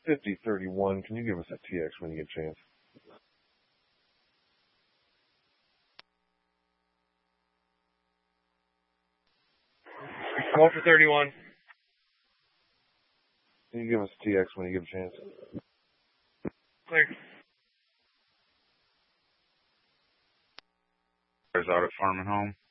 5031, can you give us a TX when you get a chance? Call for 31. Can you give us a TX when you get a chance? Clear. There's out at Farm and Home.